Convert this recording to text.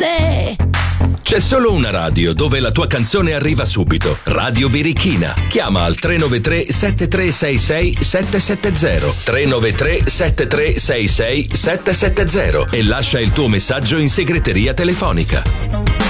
sé. C'è solo una radio dove la tua canzone arriva subito. Radio Birichina. Chiama al 393 7366 770 393 7366 770 e lascia il tuo messaggio in segreteria telefonica.